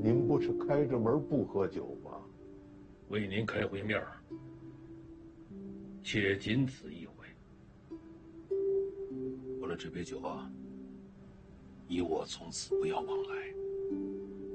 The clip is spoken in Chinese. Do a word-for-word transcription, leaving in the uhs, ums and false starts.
您不是开着门不喝酒吗？ 为您开回面儿，且仅此一回。 喝了这杯酒啊，你我从此不要往来。